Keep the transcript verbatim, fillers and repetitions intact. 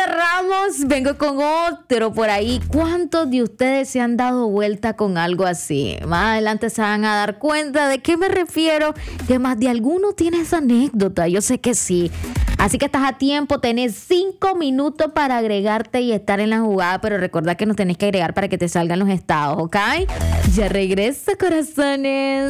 cerramos. Vengo con otro por ahí. ¿Cuántos de ustedes se han dado vuelta con algo así? Más adelante se van a dar cuenta de qué me refiero, que más de alguno tiene esa anécdota. Yo sé que sí. Así que estás a tiempo, tenés cinco minutos para agregarte y estar en la jugada, pero recuerda que nos tenés que agregar para que te salgan los estados, ¿ok? Ya regreso, corazones.